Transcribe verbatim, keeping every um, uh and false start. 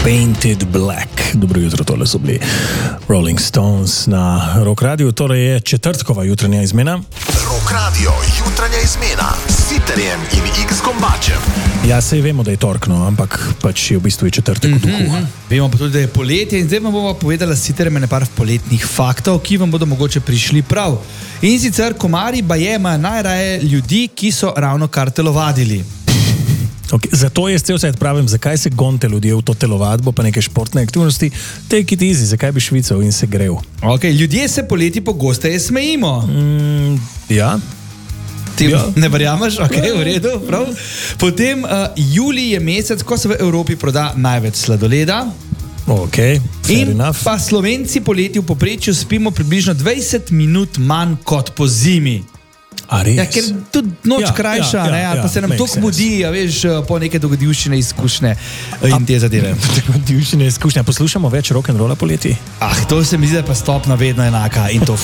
Painted Black. Dobro jutro, tole so bili Rolling Stones na Rock Radio. Tole je četrtkova jutranja izmena. Rock Radio, jutranja izmena s Siterjem in X-Kombačem. Ja, sej vemo, da je tork, no, ampak pač je v bistvu četrtek v duhu. Mm-hmm. Vemo pa tudi, da je poletje in zdaj vam bomo povedali s Siterjem nekaj poletnih faktov, ki vam bodo mogoče prišli prav. In sicer komarji baje imajo najraje ljudi, ki so ravno kar telovadili. Okay, zato jaz cel svet pravim, zakaj se gonte ljudje v to telovadbo, pa neke športne aktivnosti, take it easy, zakaj bi švical in se grev. Okay, ljudje se poleti pogosteje smejimo. Mm, ja. Ti ja. Ne verjameš? Ok, v redu, prav. Potem uh, julij je mesec, ko se v Evropi proda največ sladoleda. Ok, fair in enough. Pa Slovenci poleti v povprečju spimo približno dvajset minut manj kot po zimi. A res? Ja, ker tudi noč Ja, krajša, ja, ne, ja, ali pa se nam makes toliko sense. budi, a veš, po neke dogodivščine, izkušnje in te zadeve. Dogodivščine izkušnje. Poslušamo več rock'n'rolla poleti? Ah, to se mi zdi, da je pa stopna vedno enaka in to